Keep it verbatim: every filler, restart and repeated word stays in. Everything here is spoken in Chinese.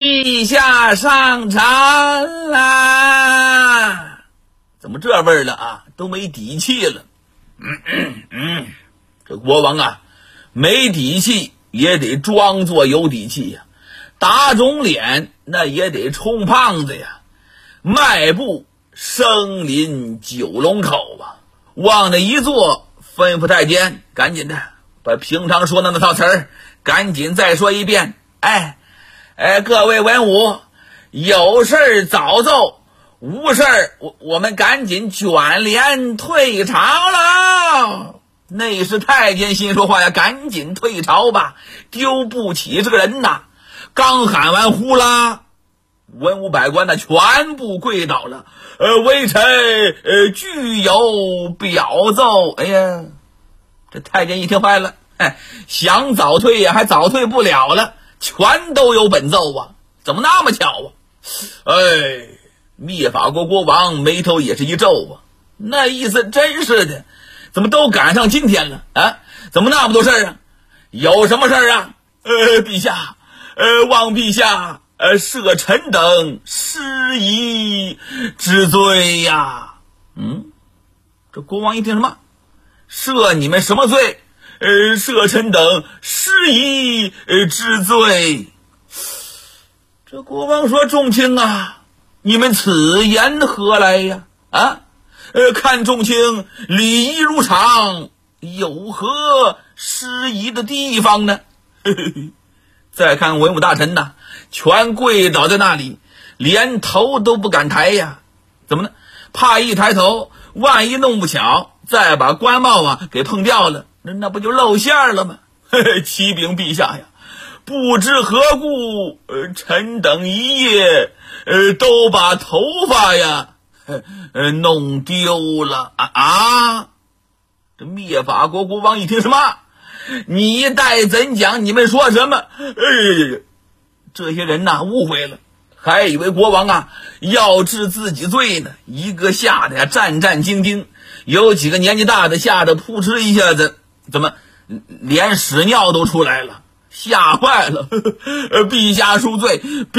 陛下上场啦！怎么这味儿了啊？都没底气了。嗯嗯嗯，这国王啊，没底气也得装作有底气呀、啊，打肿脸那也得充胖子呀。迈步生临九龙口啊，往那一坐，吩咐太监赶紧的把平常说的那套词儿赶紧再说一遍。哎哎，各位文武，有事儿早奏，无事儿我我们赶紧卷帘退朝了。那是太监心说话呀，赶紧退朝吧，丢不起这个人呐。刚喊完呼啦，文武百官呢全部跪倒了。呃，微臣呃具有表奏。哎呀，这太监一听坏了，哎，想早退呀还早退不了了，全都有本奏啊，怎么那么巧啊？哎，灭法国国王眉头也是一皱啊，那意思真是的，怎么都赶上今天了啊？怎么那么多事儿啊？有什么事儿啊？呃，陛下，呃，望陛下呃赦臣等失仪之罪呀。嗯，这国王一听什么？赦你们什么罪？呃，赦臣等失仪之罪。这国王说：“众卿啊，你们此言何来呀？啊，呃，看众卿礼仪如常，有何失仪的地方呢？”嘿嘿嘿。再看文武大臣呐，全跪倒在那里，连头都不敢抬呀。怎么呢？怕一抬头，万一弄不巧，再把官帽啊给碰掉了，那那不就露馅了吗？嘿嘿，启禀陛下呀，不知何故，呃，臣等一夜，呃，都把头发呀，呃，弄丢了啊啊！这灭法国国王一听什么？你待怎讲？你们说什么？哎，这些人呐误会了，还以为国王啊要治自己罪呢，一个吓得呀战战兢兢，有几个年纪大的吓得扑哧一下子，怎么连屎尿都出来了，吓坏了。陛下恕罪。